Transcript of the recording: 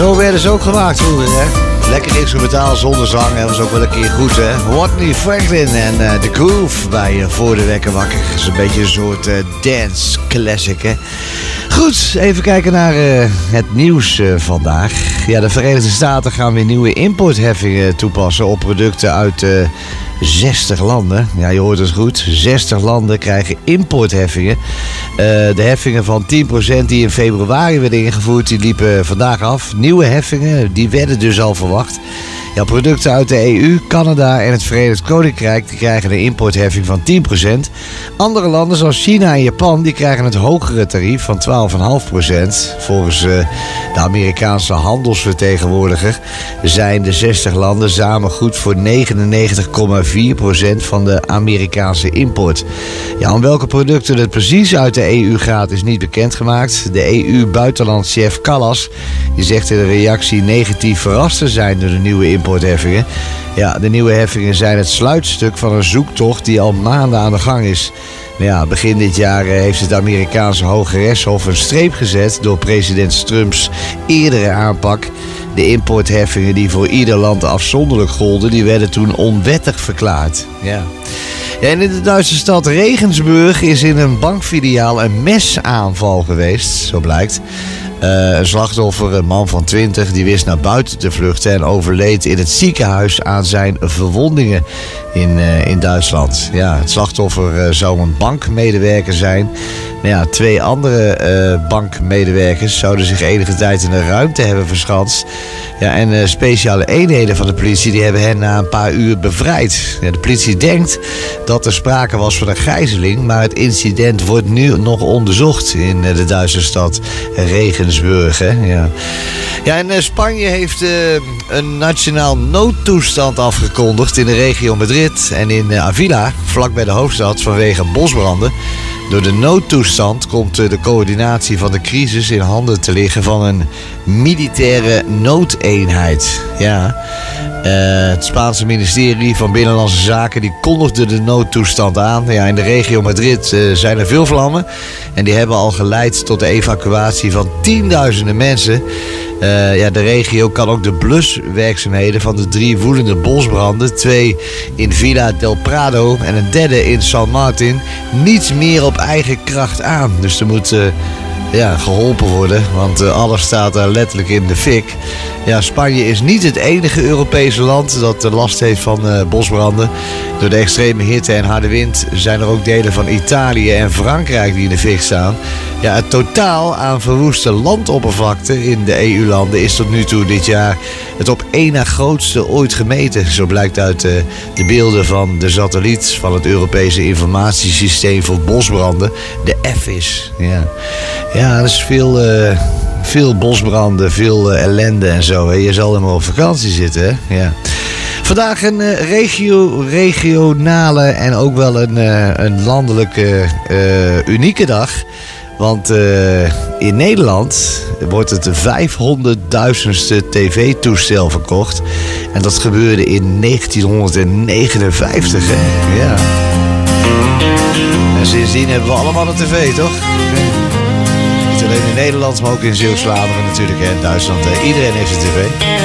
Zo werden ze ook gemaakt vroeger, hè? Lekker instrumentaal zonder zang, dat was ook wel een keer goed, hè? Whitney Franklin en The Groove bij Voor de Wekker Wakker. Dat is een beetje een soort dance classic, hè? Goed, even kijken naar het nieuws vandaag. Ja, de Verenigde Staten gaan weer nieuwe importheffingen toepassen op producten uit 60 landen. Ja, je hoort het goed. 60 landen krijgen importheffingen. De heffingen van 10% die in februari werden ingevoerd, die liepen vandaag af. Nieuwe heffingen, die werden dus al verwacht. Ja, producten uit de EU, Canada en het Verenigd Koninkrijk die krijgen een importheffing van 10%. Andere landen zoals China en Japan die krijgen het hogere tarief van 12,5%. Volgens de Amerikaanse handelsvertegenwoordiger zijn de 60 landen samen goed voor 99,4% van de Amerikaanse import. Ja, om welke producten het precies uit de EU gaat is niet bekendgemaakt. De EU-buitenlandchef Kallas die zegt in een reactie negatief verrast te zijn door de nieuwe importheffingen. Ja, de nieuwe heffingen zijn het sluitstuk van een zoektocht die al maanden aan de gang is. Ja, begin dit jaar heeft het Amerikaanse Hoge Rechtshof een streep gezet door president Trumps eerdere aanpak. De importheffingen die voor ieder land afzonderlijk golden, die werden toen onwettig verklaard. Ja. En in de Duitse stad Regensburg is in een bankfiliaal een mesaanval geweest, zo blijkt. Een slachtoffer, een man van 20, die wist naar buiten te vluchten en overleed in het ziekenhuis aan zijn verwondingen in Duitsland. Ja, het slachtoffer zou een bankmedewerker zijn. Maar ja, 2 andere bankmedewerkers zouden zich enige tijd in een ruimte hebben verschanst. Ja, en speciale eenheden van de politie die hebben hen na een paar uur bevrijd. Ja, de politie denkt dat er sprake was van een gijzeling, maar het incident wordt nu nog onderzocht in de Duitse stad Regensburg. Hè? Ja. Ja, en Spanje heeft een nationaal noodtoestand afgekondigd in de regio Madrid en in Avila, vlakbij de hoofdstad, vanwege bosbranden. Door de noodtoestand komt de coördinatie van de crisis in handen te liggen van een militaire noodeenheid. Ja. Het Spaanse ministerie van Binnenlandse Zaken die kondigde de noodtoestand aan. Ja, in de regio Madrid zijn er veel vlammen. En die hebben al geleid tot de evacuatie van tienduizenden mensen. Ja, de regio kan ook de bluswerkzaamheden van de 3 woedende bosbranden, 2 in Villa del Prado en een derde in San Martin, niet meer op eigen kracht aan. Dus er moet geholpen worden, want alles staat daar letterlijk in de fik. Ja, Spanje is niet het enige Europese land dat last heeft van bosbranden. Door de extreme hitte en harde wind zijn er ook delen van Italië en Frankrijk die in de fik staan. Ja, het totaal aan verwoeste landoppervlakte in de EU-landen is tot nu toe dit jaar het op 1 na grootste ooit gemeten. Zo blijkt uit de beelden van de satelliet van het Europese informatiesysteem voor bosbranden, de EFIS. Ja, dat is veel bosbranden, veel ellende en zo. Hè. Je zal helemaal op vakantie zitten, hè? Ja. Vandaag een regionale en ook wel een landelijke unieke dag. Want in Nederland wordt het de 500.000ste tv-toestel verkocht. En dat gebeurde in 1959, hè? Ja. En sindsdien hebben we allemaal een tv, toch? Niet alleen in Nederland, maar ook in Zeeuws-Vlaanderen natuurlijk en Duitsland. Iedereen heeft een tv.